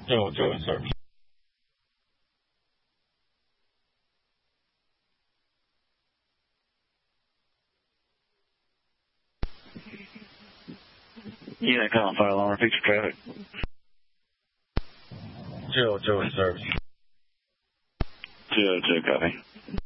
Joe service. Yeah, calling fire alarm, fix your traffic. Joe service. Joe, copy.